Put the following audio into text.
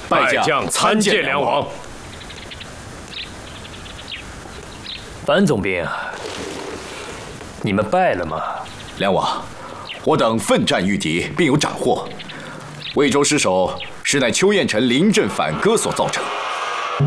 败将参见梁王。 樊总兵，你们败了吗？ 梁王，我等奋战御敌，并有斩获。魏州失守，实乃邱彦辰临阵反戈所造成。